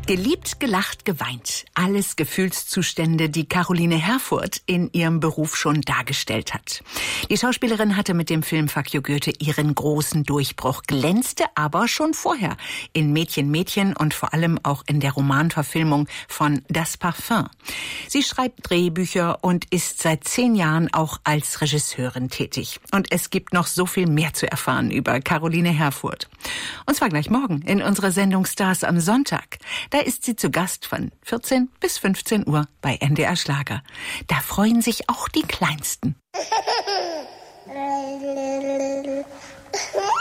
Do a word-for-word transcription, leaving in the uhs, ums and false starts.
Geliebt, gelacht, geweint. Alles Gefühlszustände, die Caroline Herfurth in ihrem Beruf schon dargestellt hat. Die Schauspielerin hatte mit dem Film Fuck you Goethe ihren großen Durchbruch, glänzte aber schon vorher in Mädchen, Mädchen und vor allem auch in der Romanverfilmung von Das Parfum. Sie schreibt Drehbücher und ist seit zehn Jahren auch als Regisseurin tätig. Und es gibt noch so viel mehr zu erfahren über Caroline Herfurth. Und zwar gleich morgen in unserer Sendung Stars am Sonntag. Da ist sie zu Gast von vierzehn bis fünfzehn Uhr bei N D R Schlager. Da freuen sich auch die Kleinsten.